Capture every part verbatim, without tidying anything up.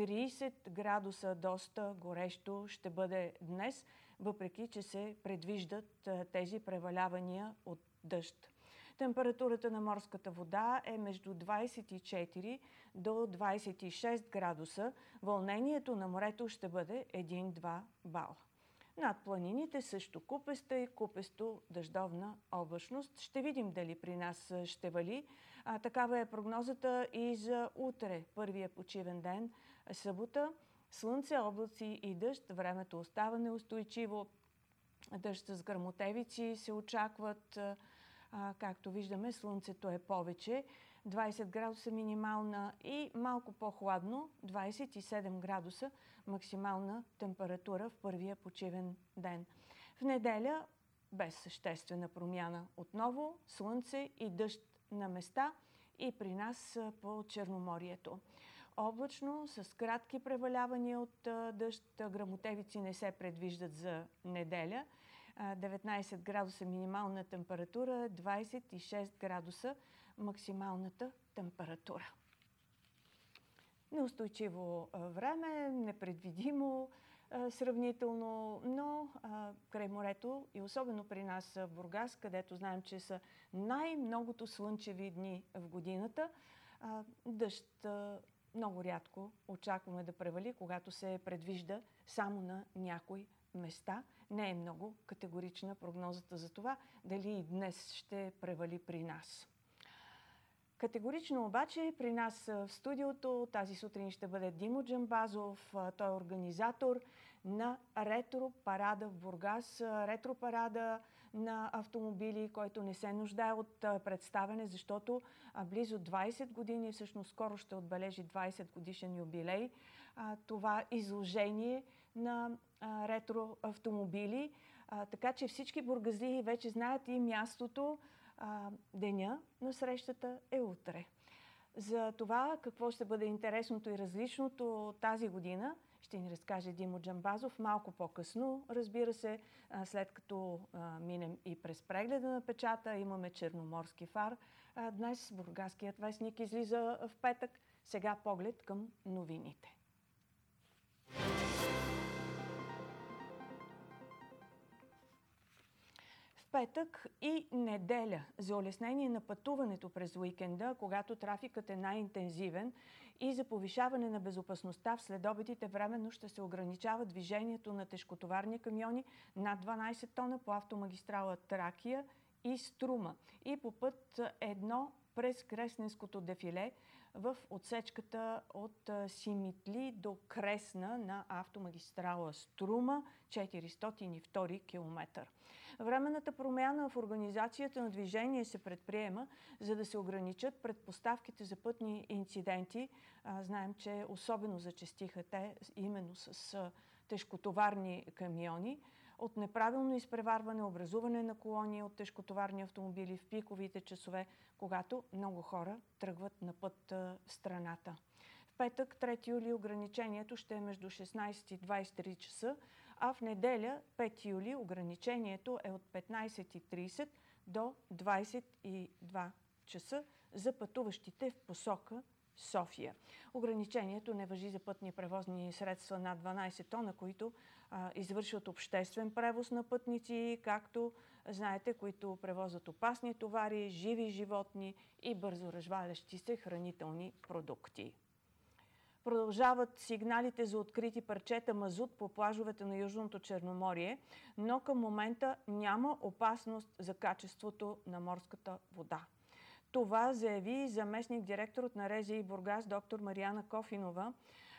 трийсет градуса доста горещо ще бъде днес, въпреки че се предвиждат тези превалявания от дъжд. Температурата на морската вода е между двайсет и четири до двайсет и шест градуса. Вълнението на морето ще бъде един-два бала. Над планините също купеста и купесто дъждовна облачност. Ще видим дали при нас ще вали. А, такава е прогнозата и за утре, първия почивен ден, събота. Слънце, облаци и дъжд. Времето остава неустойчиво. Дъжд с гръмотевици се очакват. А, както виждаме, слънцето е повече. двайсет градуса минимална и малко по-хладно, двайсет и седем градуса максимална температура в първия почивен ден. В неделя без съществена промяна отново, слънце и дъжд на места и при нас по Черноморието. Облачно, с кратки превалявания от дъжд, гръмотевици не се предвиждат за неделя. деветнайсет градуса минимална температура, двайсет и шест градуса максималната температура. Неустойчиво време, непредвидимо сравнително, но край морето и особено при нас в Бургас, където знаем, че са най-многото слънчеви дни в годината, дъжд много рядко очакваме да превали, когато се предвижда само на някой места. Не е много категорична прогнозата за това дали и днес ще превали при нас. Категорично обаче при нас в студиото тази сутрин ще бъде Димо Джамбазов. Той е организатор на ретро-парада в Бургас. Ретро-парада на автомобили, който не се нуждае от представяне, защото близо двайсет години, всъщност скоро ще отбележи двайсет годишен юбилей, това изложение на ретро автомобили. Така че всички бургазлии вече знаят и мястото. Деня на срещата е утре. За това какво ще бъде интересното и различното тази година ще ни разкаже Димо Джамбазов малко по-късно. Разбира се, след като минем и през прегледа на печата, имаме черноморски фар. Днес бургаският вестник излиза в петък. Сега поглед към новините. Петък и неделя за улеснение на пътуването през уикенда, когато трафикът е най-интензивен и за повишаване на безопасността в следобедите временно ще се ограничава движението на тежкотоварни камиони над дванайсет тона по автомагистрала Тракия и Струма и по път едно през Кресненското дефиле в отсечката от Симитли до Кресна на автомагистрала Струма, четиристотин и втори километър. Временната промяна в организацията на движение се предприема, за да се ограничат предпоставките за пътни инциденти. Знаем, че особено зачестиха те именно с тежкотоварни камиони, от неправилно изпреварване, образуване на колони от тежкотоварни автомобили в пиковите часове, когато много хора тръгват на път в страната. В петък, трети юли, ограничението ще е между шестнайсет и двайсет и три часа, а в неделя, пети юли, ограничението е от петнайсет и трийсет до двайсет и два часа за пътуващите в посока София. Ограничението не важи за пътни превозни средства над дванайсет тона, които а, извършват обществен превоз на пътници, както знаете, които превозват опасни товари, живи животни и бързо развалящи се хранителни продукти. Продължават сигналите за открити парчета мазут по плажовете на Южното Черноморие, но към момента няма опасност за качеството на морската вода. Това заяви заместник директорът на РЗИ Бургас доктор Мариана Кофинова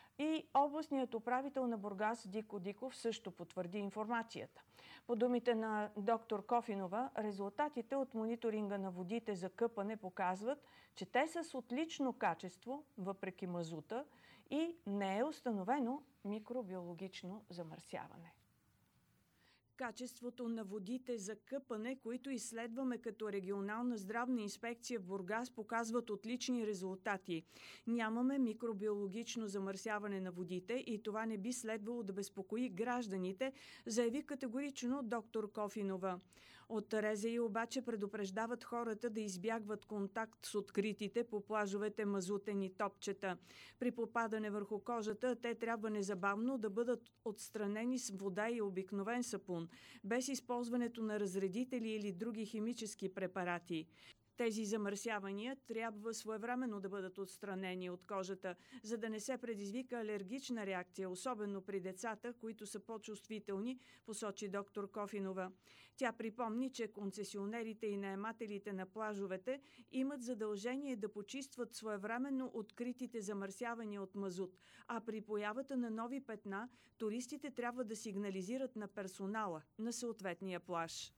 и областният управител на Бургас Дико Диков също потвърди информацията. По думите на доктор Кофинова, резултатите от мониторинга на водите за къпане показват, че те са с отлично качество, въпреки мазута, и не е установено микробиологично замърсяване. Качеството на водите за къпане, които изследваме като регионална здравна инспекция в Бургас, показват отлични резултати. Нямаме микробиологично замърсяване на водите и това не би следвало да безпокои гражданите, заяви категорично доктор Кофинова. От РЗИ обаче предупреждават хората да избягват контакт с откритите по плажовете мазутени топчета. При попадане върху кожата те трябва незабавно да бъдат отстранени с вода и обикновен сапун, без използването на разредители или други химически препарати. Тези замърсявания трябва своевременно да бъдат отстранени от кожата, за да не се предизвика алергична реакция, особено при децата, които са по-чувствителни, посочи доктор Кофинова. Тя припомни, че концесионерите и наемателите на плажовете имат задължение да почистват своевременно откритите замърсявания от мазут, а при появата на нови петна, туристите трябва да сигнализират на персонала на съответния плаж.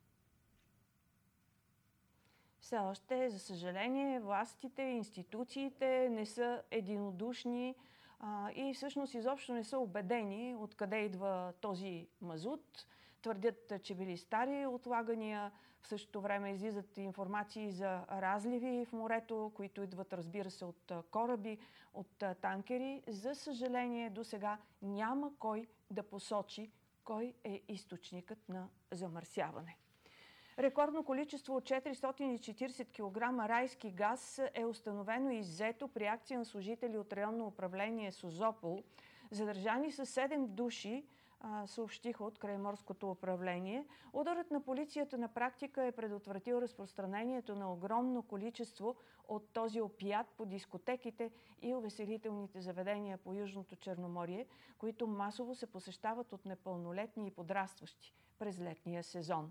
Все още, за съжаление, властите, институциите не са единодушни а, и всъщност изобщо не са убедени откъде идва този мазут. Твърдят, че били стари отлагания. В същото време излизат информации за разливи в морето, които идват, разбира се, от кораби, от танкери. За съжаление, до сега няма кой да посочи кой е източникът на замърсяване. Рекордно количество от четиристотин и четиридесет килограма райски газ е установено и иззето при акция на служители от районно управление Созопол. Задържани са седем души, съобщиха от Крайморското управление. Ударът на полицията на практика е предотвратил разпространението на огромно количество от този опият по дискотеките и увеселителните заведения по Южното Черноморие, които масово се посещават от непълнолетни и подрастващи през летния сезон.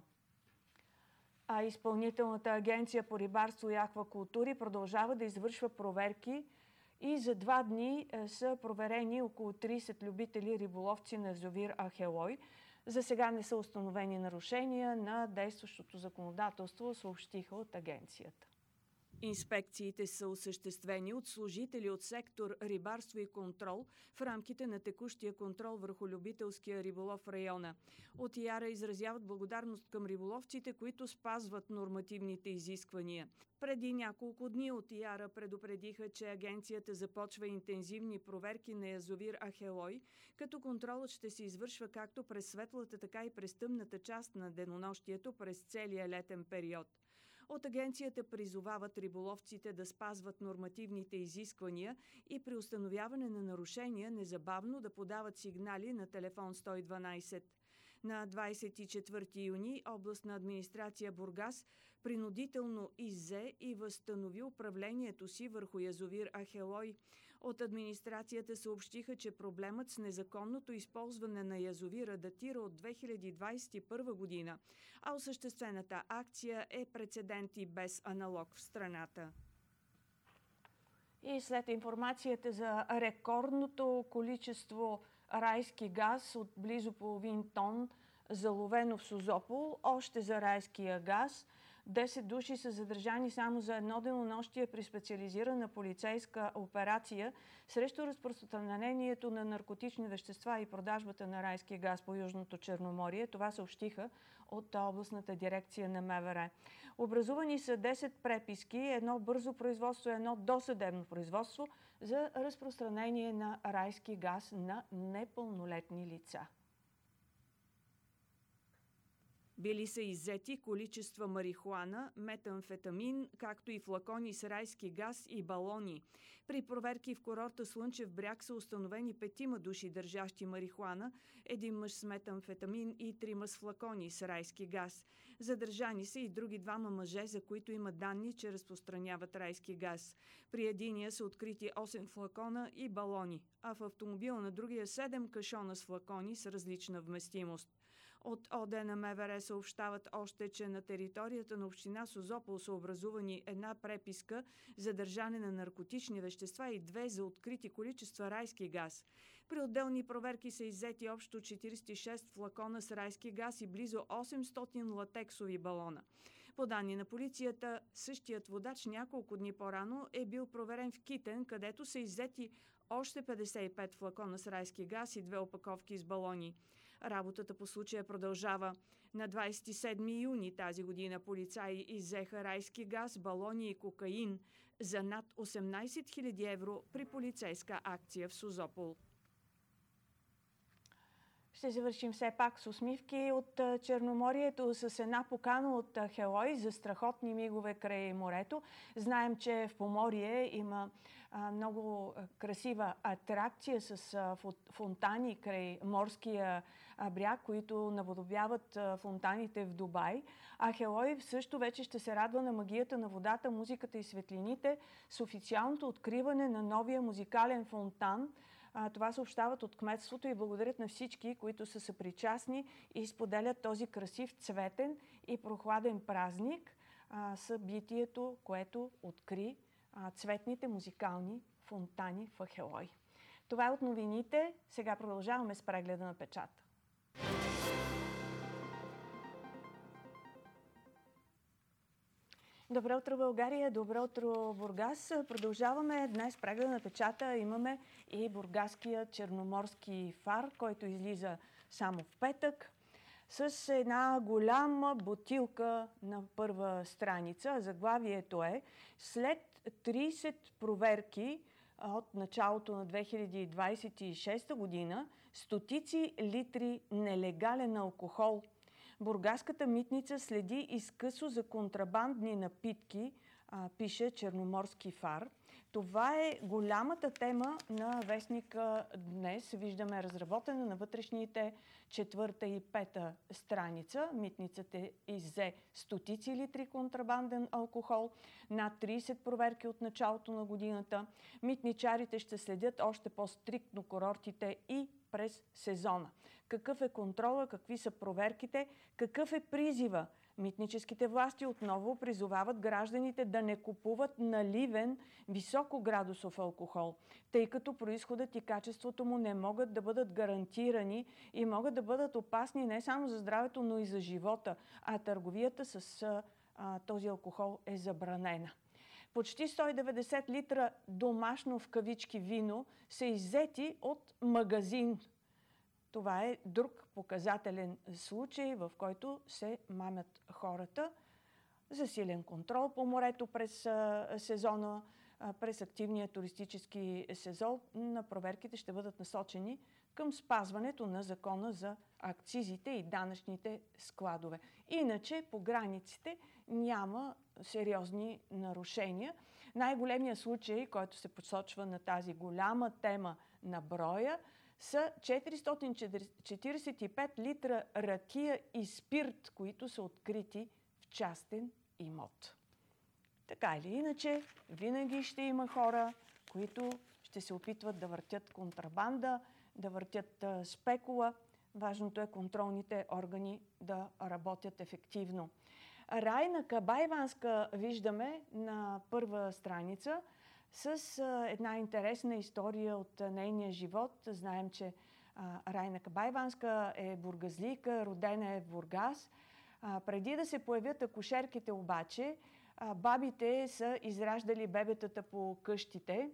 А Изпълнителната агенция по рибарство и аквакултури продължава да извършва проверки и за два дни са проверени около тридесет любители риболовци на язовир Ахелой. За сега не са установени нарушения на действащото законодателство, съобщиха от агенцията. Инспекциите са осъществени от служители от сектор рибарство и контрол в рамките на текущия контрол върху любителския риболов в района. От ИАРА изразяват благодарност към риболовците, които спазват нормативните изисквания. Преди няколко дни от ИАРА предупредиха, че агенцията започва интензивни проверки на язовир Ахелой, като контролът ще се извършва както през светлата, така и през тъмната част на денонощието през целия летен период. От агенцията призовават риболовците да спазват нормативните изисквания и при установяване на нарушения незабавно да подават сигнали на телефон сто и дванадесет. На двадесет и четвърти юни областна администрация Бургас принудително иззе и възстанови управлението си върху язовир Ахелой. От администрацията съобщиха, че проблемът с незаконното използване на язовира датира от две хиляди двадесет и първа година, а осъществената акция е прецедент и без аналог в страната. И след информацията за рекордното количество райски газ от близо половин тон, заловено в Созопол, още за райския газ. десет души са задържани само за едно денонощие при специализирана полицейска операция срещу разпространението на наркотични вещества и продажбата на райски газ по Южното Черноморие. Това съобщиха от областната дирекция на МВР. Образувани са десет преписки, едно бързо производство и едно досъдебно производство за разпространение на райски газ на непълнолетни лица. Били са иззети количества марихуана, метамфетамин, както и флакони с райски газ и балони. При проверки в курорта Слънчев бряг са установени петима души, държащи марихуана, един мъж с метамфетамин и трима с флакони с райски газ. Задържани са и други двама мъже, за които има данни, че разпространяват райски газ. При единия са открити осем флакона и балони, а в автомобила на другия седем кашона с флакони с различна вместимост. От ОД на МВР съобщават още, че на територията на община Созопол са образувани една преписка за държане на наркотични вещества и две за открити количества райски газ. При отделни проверки са иззети общо четиридесет и шест флакона с райски газ и близо осемстотин латексови балона. По данни на полицията, същият водач няколко дни по-рано е бил проверен в Китен, където са иззети още петдесет и пет флакона с райски газ и две опаковки с балони. Работата по случая продължава. На двадесет и седми юни тази година полицаи иззеха райски газ, балони и кокаин за над осемнадесет хиляди евро при полицейска акция в Созопол. Ще завършим все пак с усмивки от Черноморието, с една покана от Хелой за страхотни мигове край морето. Знаем, че в Поморие има а, много красива атракция с а, фонтани край морския а, бряг, които наподобяват а, фонтаните в Дубай. А Хелой също вече ще се радва на магията на водата, музиката и светлините с официалното откриване на новия музикален фонтан. Това съобщават от кметството и благодарят на всички, които са съпричастни и споделят този красив, цветен и прохладен празник, събитието, което откри цветните музикални фонтани в Ахелой. Това е от новините. Сега продължаваме с прегледа на печата. Добро утро, България! Добро утро, Бургас! Продължаваме днес прегледа на печата. Имаме и бургаския черноморски фар, който излиза само в петък, с една голяма бутилка на първа страница. Заглавието е: след трийсет проверки от началото на две хиляди двадесет и шеста година, стотици литри нелегален алкохол. Бургаската митница следи изкъсо за контрабандни напитки, а, пише Черноморски фар. Това е голямата тема на вестника днес. Виждаме разработена на вътрешните четвърта и пета страница. Митницата иззе стотици литри контрабанден алкохол, над трийсет проверки от началото на годината. Митничарите ще следят още по-стриктно курортите и през сезона. Какъв е контрола, какви са проверките, какъв е призива? Митническите власти отново призовават гражданите да не купуват наливен високоградусов алкохол, тъй като произходът и качеството му не могат да бъдат гарантирани и могат да бъдат опасни не само за здравето, но и за живота, а търговията с а, този алкохол е забранена. Почти сто и деветдесет литра домашно в кавички вино са иззети от магазин. Това е друг показателен случай, в който се мамят хората. Засилен контрол по морето през сезона, през активния туристически сезон. На проверките ще бъдат насочени към спазването на закона за акцизите и данъчните складове. Иначе по границите няма сериозни нарушения. Най-големият случай, който се посочва на тази голяма тема на броя, са четиристотин четиридесет и пет литра ракия и спирт, които са открити в частен имот. Така или иначе, винаги ще има хора, които ще се опитват да въртят контрабанда, да въртят спекула. Важното е контролните органи да работят ефективно. Райна Кабайванска виждаме на първа страница с една интересна история от нейния живот. Знаем, че Райна Кабайванска е бургазлийка, родена е в Бургас. Преди да се появят акушерките обаче, бабите са израждали бебетата по къщите.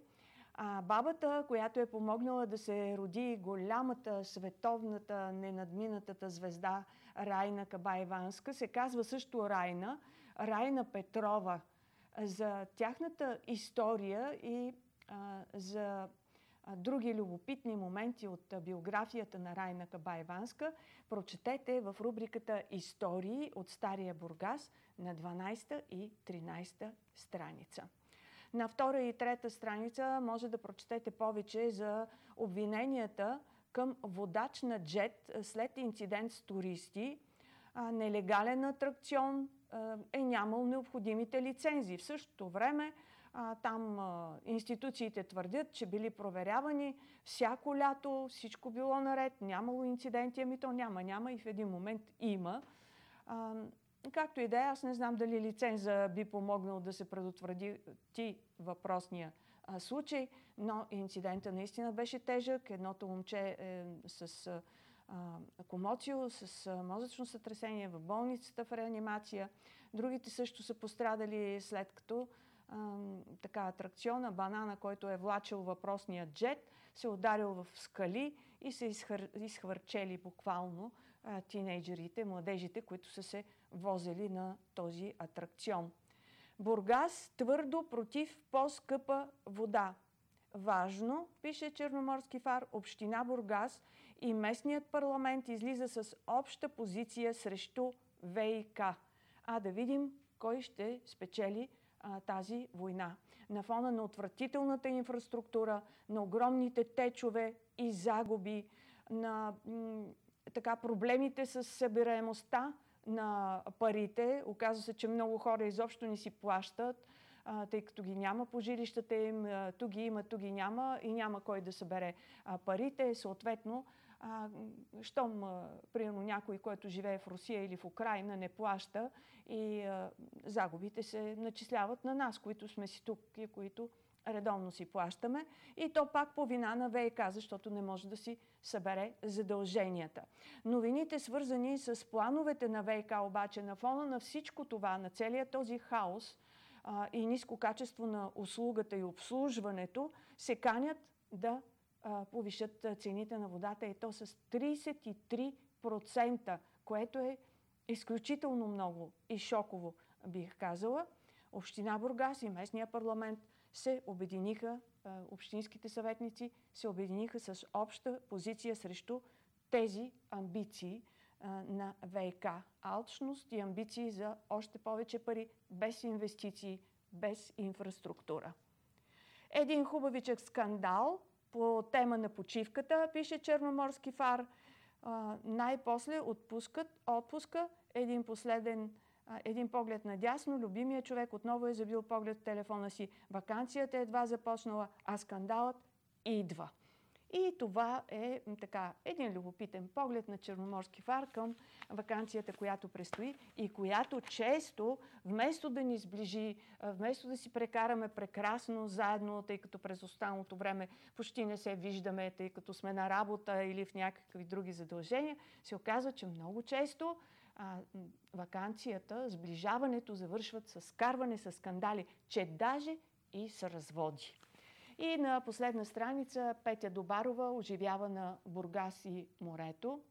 Бабата, която е помогнала да се роди голямата, световната, ненадминатата звезда Райна Кабайванска, се казва също Райна, Райна Петрова. За тяхната история и а, за а, други любопитни моменти от а, биографията на Райна Кабайванска прочетете в рубриката Истории от Стария Бургас на дванадесета и тринадесета страница. На втора и трета страница може да прочетете повече за обвиненията към водач на джет след инцидент с туристи, а, нелегален атракцион, е нямал необходимите лицензии. В същото време а, там а, институциите твърдят, че били проверявани всяко лято, всичко било наред, нямало инциденти, ами то няма, няма и в един момент има. А, както и да е, аз не знам дали лиценза би помогнал да се предотврати въпросния а, случай, но инцидента наистина беше тежък. Едното момче е с комоцио, с мозъчно сътресение в болницата в реанимация. Другите също са пострадали след като а, така атракциона, банана, който е влачил въпросния джет, се ударил в скали и се изхър... изхвърчели буквално а, тинейджерите, младежите, които са се возели на този атракцион. Бургас твърдо против по-скъпа вода. Важно, пише Черноморски фар, община Бургас и местният парламент излиза с обща позиция срещу ВиК. А да видим кой ще спечели а, тази война. На фона на отвратителната инфраструктура, на огромните течове и загуби, на м, така, проблемите с събираемостта на парите. Оказва се, че много хора изобщо не си плащат, а, тъй като ги няма по жилищата им, ту ги има, ту ги няма и няма кой да събере а, парите. Съответно, а, щом, а, примерно, някой, който живее в Русия или в Украйна, не плаща и а, загубите се начисляват на нас, които сме си тук и които редовно си плащаме. И то пак по вина на ВиК, защото не може да си събере задълженията. Новините, свързани с плановете на ВиК, обаче на фона на всичко това, на целият този хаос а, и ниско качество на услугата и обслужването, се канят да а, повишат цените на водата и то с тридесет и три процента, което е изключително много и шоково, бих казала. Община Бургас и местния парламент се обединиха, общинските съветници се обединиха с обща позиция срещу тези амбиции на ВиК. Алчност и амбиции за още повече пари, без инвестиции, без инфраструктура. Един хубавичък скандал по тема на почивката, пише Черноморски фар. Най-после отпускат отпуска един последен Един поглед надясно, любимия човек отново е забил поглед в телефона си. Ваканцията е едва започнала, а скандалът идва. И това е така един любопитен поглед на Черноморски фар към ваканцията, която предстои и която често, вместо да ни сближи, вместо да си прекараме прекрасно заедно, тъй като през останалото време почти не се виждаме, тъй като сме на работа или в някакви други задължения, се оказва, че много често а, ваканцията, сближаването завършват с скарване, с скандали, че даже и с разводи. И на последна страница Петя Добарова оживява на Бургас и морето.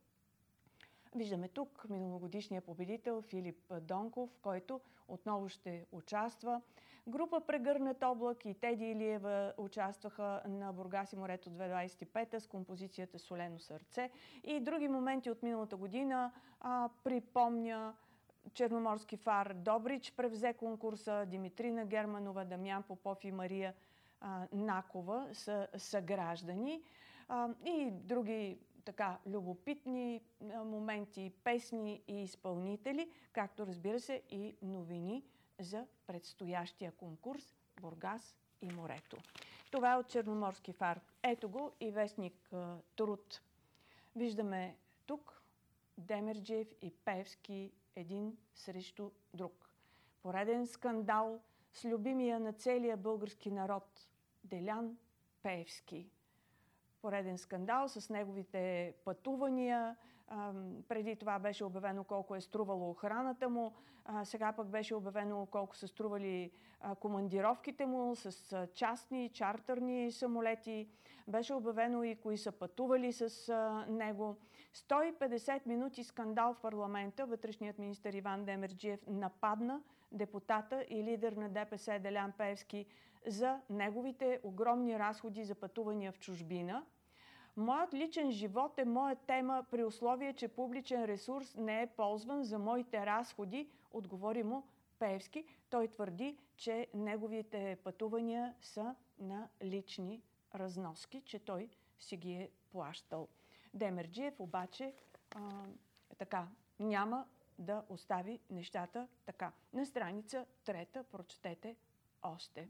Виждаме тук миналогодишния победител Филип Донков, който отново ще участва. Група Прегърнат облак и Теди Илиева участваха на Бургас и морето две хиляди двадесет и пета с композицията Солено сърце. И други моменти от миналата година а, припомня Черноморски фар. Добрич превзе конкурса, Димитрина Германова, Дамян Попов и Мария а, Накова са съграждани. А, и други така любопитни моменти, песни и изпълнители, както разбира се и новини за предстоящия конкурс Бургас и морето. Това е от Черноморски фар. Ето го и вестник Труд. Виждаме тук Демерджиев и Пеевски един срещу друг. Пореден скандал с любимия на целия български народ Делян Пеевски. Пореден скандал с неговите пътувания. А, преди това беше обявено колко е струвало охраната му. А, сега пък беше обявено колко са стрували а, командировките му с а, частни, чартърни самолети. Беше обявено и кои са пътували с а, него. сто и петдесет минути скандал в парламента. Вътрешният министър Иван Демерджиев нападна депутата и лидер на ДПС Делян Пеевски за неговите огромни разходи за пътувания в чужбина. Моят личен живот е моя тема при условие, че публичен ресурс не е ползван за моите разходи, отговори му Пеевски. Той твърди, че неговите пътувания са на лични разноски, че той си ги е плащал. Демерджиев обаче а, така няма да остави нещата така. На страница трета прочетете още.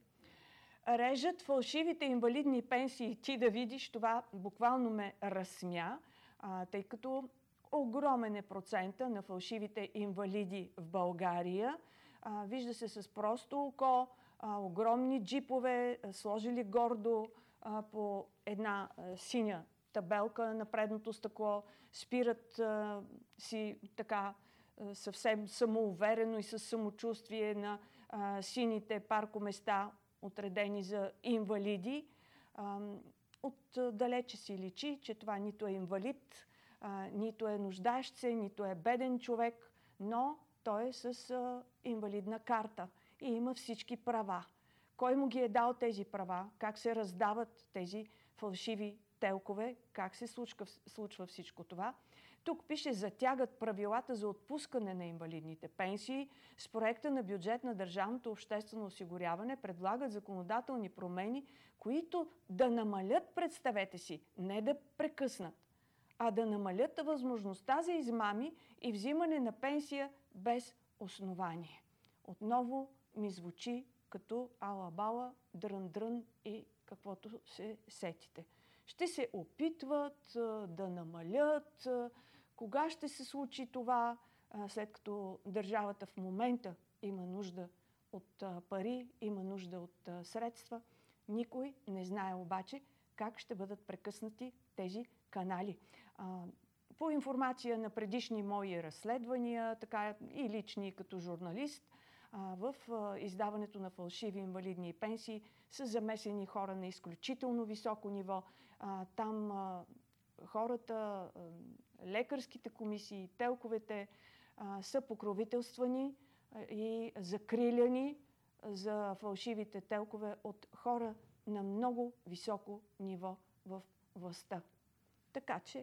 Режат фалшивите инвалидни пенсии. Ти да видиш, това буквално ме разсмя, а, тъй като огромен е процента на фалшивите инвалиди в България. А, вижда се с просто око, а, огромни джипове, а, сложили гордо а, по една а, синя табелка на предното стъкло, спират а, си така а, съвсем самоуверено и със самочувствие на а, сините паркоместа, отредени за инвалиди. От далече си личи, че това нито е инвалид, нито е нуждаещ се, нито е беден човек, но той е с инвалидна карта и има всички права. кой му ги е дал тези права, как се раздават тези фалшиви телкове, как се случва, случва всичко това. Тук пише: затягат правилата за отпускане на инвалидните пенсии. С проекта на бюджет на държавното обществено осигуряване предлагат законодателни промени, които да намалят, представете си, не да прекъснат, а да намалят възможността за измами и взимане на пенсия без основание. Отново ми звучи като ала-бала, дрън-дрън и каквото се сетите. Ще се опитват а, да намалят. А, кога ще се случи това, а, след като държавата в момента има нужда от а, пари, има нужда от а, средства? Никой не знае обаче как ще бъдат прекъснати тези канали. А, по информация на предишни мои разследвания, така и лични като журналист, а, в а, издаването на фалшиви инвалидни пенсии са замесени хора на изключително високо ниво. А, там а, хората, а, лекарските комисии, телковете а, са покровителствани а, и закриляни за фалшивите телкове от хора на много високо ниво в властта. Така че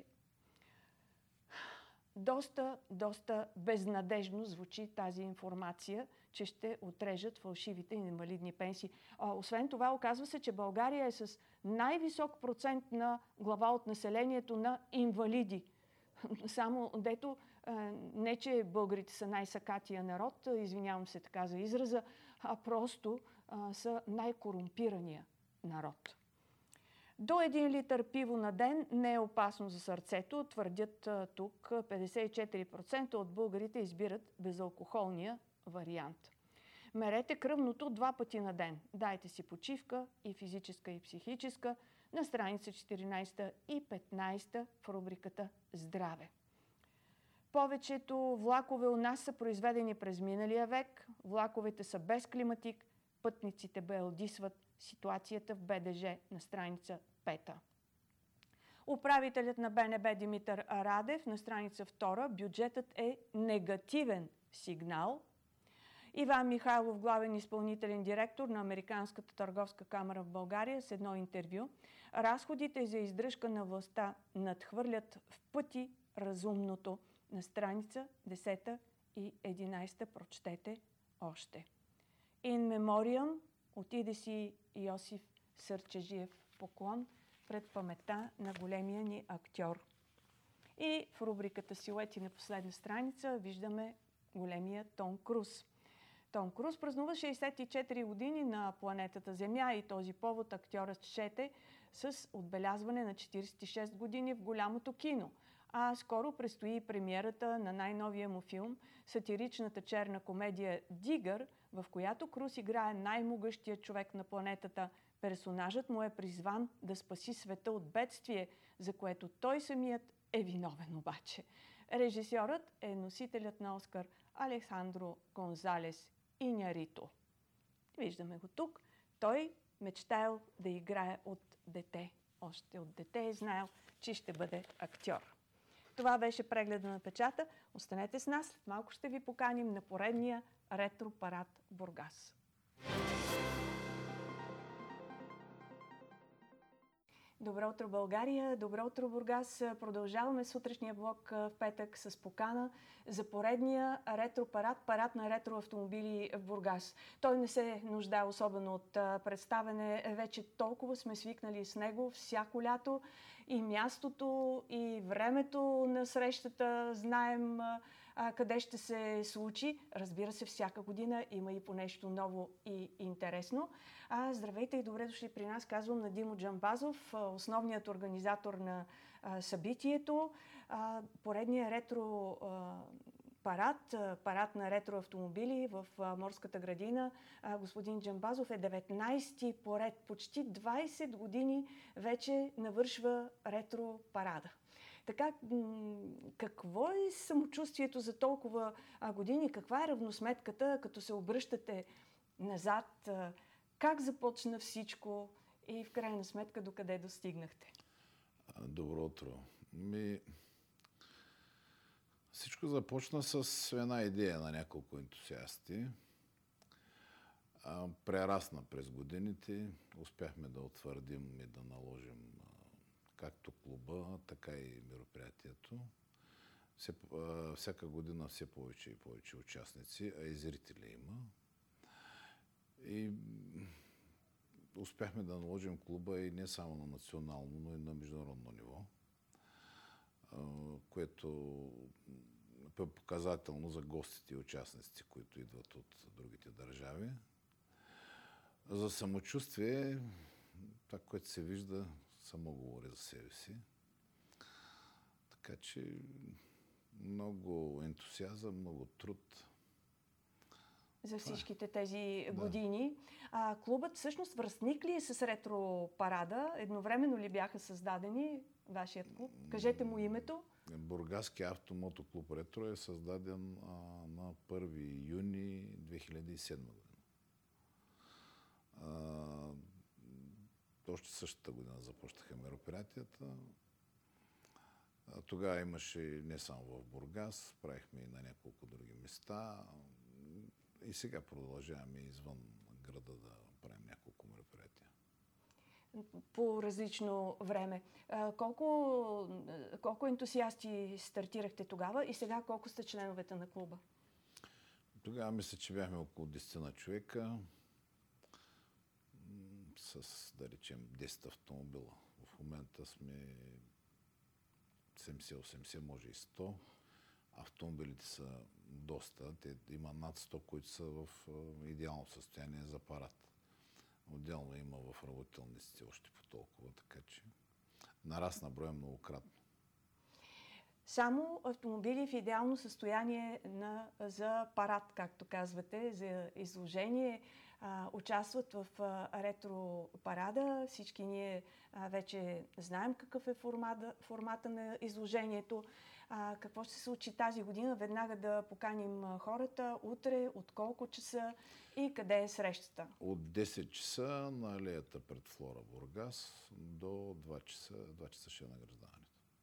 доста, доста безнадежно звучи тази информация, че ще отрежат фалшивите инвалидни пенсии. А, освен това, оказва се, че България е с най-висок процент на глава от населението на инвалиди. Само дето, не че българите са най-сакатия народ, извинявам се така за израза, а просто а, са най-корумпирания народ. До един литър пиво на ден не е опасно за сърцето, твърдят тук. петдесет и четири процента от българите избират безалкохолния вариант. Мерете кръвното два пъти на ден. Дайте си почивка, и физическа, и психическа, на страница четиринадесета и петнадесета в рубриката Здраве. Повечето влакове у нас са произведени през миналия век. Влаковете са без климатик, пътниците белдисват. Ситуацията в Б Д Ж на страница пета. Управителят на Б Н Б Димитър Радев на страница втора: бюджетът е негативен сигнал. Иван Михайлов, главен изпълнителен директор на Американската търговска камара в България, с едно интервю: разходите за издръжка на властта надхвърлят в пъти разумното. На страница десета и единадесета прочетете още. In Memoriam отиде си Йосиф Сърчежиев поклон пред паметта на големия ни актьор. И в рубриката Силуети на последна страница виждаме големия Том Круз. Том Круз празнува шейсет и четири години на планетата Земя и този повод актьорът чете с отбелязване на четиридесет и шест години в голямото кино. А скоро предстои премиерата на най-новия му филм, сатиричната черна комедия «Дигър», в която Круз играе най-могъщия човек на планетата. Персонажът му е призван да спаси света от бедствие, за което той самият е виновен обаче. Режисьорът е носителят на Оскар Алехандро Гонзалес Иньярито. Виждаме го тук. Той мечтаял да играе от дете. Още от дете е знаел, че ще бъде актьор. Това беше прегледа на печата. Останете с нас. След малко ще ви поканим на поредния ретро парад Бургас. Добро утро, България! Добро утро, Бургас! Продължаваме сутрешния блок в петък с покана за поредния ретро парад, парад на ретро автомобили в Бургас. Той не се нуждае особено от представене. Вече толкова сме свикнали с него всяко лято. И мястото, и времето на срещата знаем а, къде ще се случи. Разбира се, всяка година има и по нещо ново и интересно. А, здравейте и добре дошли при нас, казвам на Димо Джамбазов, основният организатор на а, събитието. А, поредния ретро а, парад, парад на ретро автомобили в а, Морската градина. А, господин Джамбазов е деветнадесети поред. Почти двадесет години вече навършва ретро парада. Така, какво е самочувствието за толкова години? Каква е равносметката, като се обръщате назад? Как започна всичко и в крайна сметка докъде достигнахте? Добро утро. Ми... Всичко започна с една идея на няколко ентусиасти. А, прерасна през годините. Успяхме да утвърдим и да наложим а, както клуба, така и мероприятието. Все, а, всяка година все повече и повече участници, а и зрители има. И успяхме да наложим клуба и не само на национално, но и на международно ниво, а, което е показателно за гостите и участниците, които идват от другите държави. За самочувствие, това, което се вижда, само говори за себе си. Така че много ентусиазъм, много труд. За всичките тези години. Да. А, клубът всъщност връстник ли е с ретро парада? Едновременно ли бяха създадени вашият клуб? Кажете му името. Бургаски автомотоклуб Ретро е създаден а, на първи юни две хиляди и седма година. А, още същата година започнаха мероприятията. А, тогава имаше не само в Бургас, правихме и на няколко други места. И сега продължаваме извън града да правим няколко мероприятия. По различно време. А, колко, колко ентусиасти стартирахте тогава и сега колко сте членовете на клуба? Тогава мисля, че бяхме около десет на човека с, да речем, десет автомобила. В момента сме седемдесет-осемдесет, може и сто. Автомобилите са доста. Те има над сто, които са в идеално състояние за парад. Отделно има в работилниците още по толкова, така че нарасна броя многократно. Само автомобили в идеално състояние на, за парад, както казвате, за изложение, а, участват в а, ретро парада. Всички ние а, вече знаем какъв е формата, формата на изложението. А, какво ще се случи тази година? Веднага да поканим хората. Утре, от колко часа и къде е срещата? От десет часа на алеята пред Флора Бургас до два часа. два часа ще е награждаването.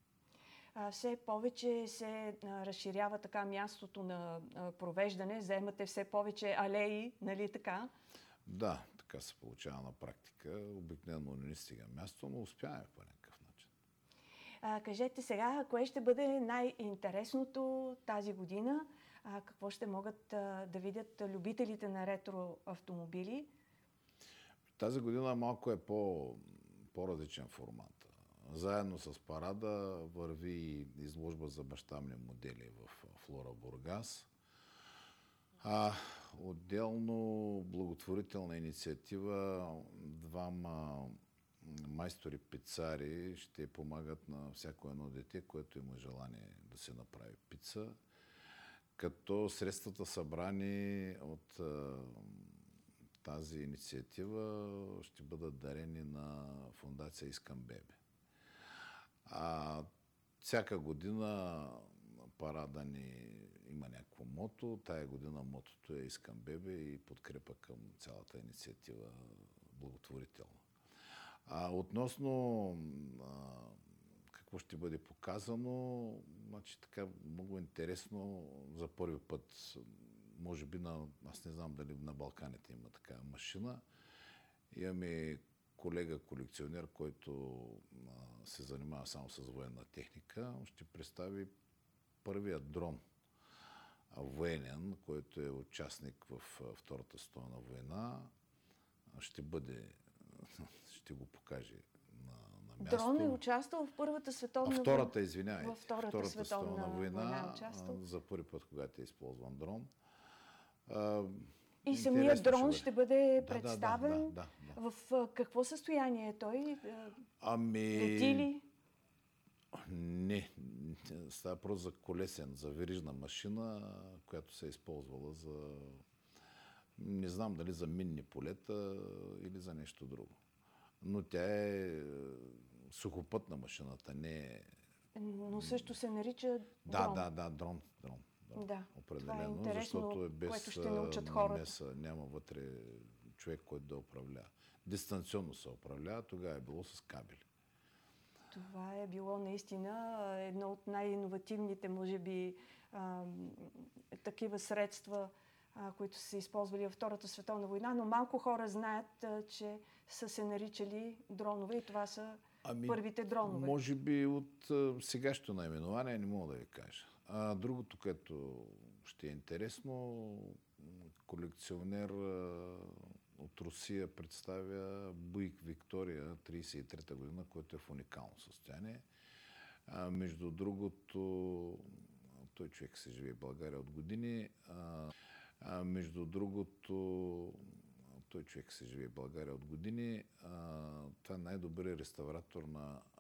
Все повече се разширява така мястото на провеждане. Заемате все повече алеи, нали така? Да, така се получава на практика. Обикновено не стига място, но успяваме по някакъв начин. А, кажете сега, кое ще бъде най-интересното тази година? А, какво ще могат а, да видят любителите на ретро автомобили? Тази година малко е по, по-различен формат. Заедно с парада върви изложба за бащамни модели в Флора Бургас. А, отделно благотворителна инициатива, двама майстори-пицари ще помагат на всяко едно дете, което има желание да се направи пица, като средствата събрани от а, тази инициатива ще бъдат дарени на фондация Искам Бебе. А, всяка година парада ни има някакво мото. Тая година мотото е Искам Бебе и подкрепа към цялата инициатива благотворителна. А, относно а, какво ще бъде показано, значи така много интересно за първи път, може би на, аз не знам дали на Балканите има такава машина. Имаме колега колекционер, който а, се занимава само с военна техника, ще представи първият дрон военен, който е участник в Втората световна война. Ще бъде, ще го покаже на, на място. Дрон е участвал в Първата световна война. Втората, извинявайте. Във Втората, втората световна, световна война, война за първи път, когато е използван дрон. А, и самият дрон ще бъде, ще бъде да, представен. Да, да, да, да. В какво състояние е той? Ами... Лети ли? Не. Става просто за колесен, за верижна машина, която се е използвала за... Не знам дали за минни полета или за нещо друго. Но тя е сухопътна машината, не е... Но също се нарича да, дрон. Да, да, дрон. дрон. Да, да, определено, това е интересно, защото е без което ще научат хората. намеса, няма вътре човек, който да управлява. Дистанционно се управлява, тогава е било с кабели. Това е било наистина едно от най-иновативните, може би, а, такива средства а, които са се използвали във Втората световна война, но малко хора знаят, а, че са се наричали дронове и това са Ами, първите дронове. може би от а, сегашното наименование не мога да ви кажа. А другото, което ще е интересно, колекционер а, от Русия представя Буик Виктория тридесет и трета година, което е в уникално състояние. А, между другото, той човек се живее в България от години. А, а, между другото, той човек се живее в България от години. А, това е най-добрият реставратор на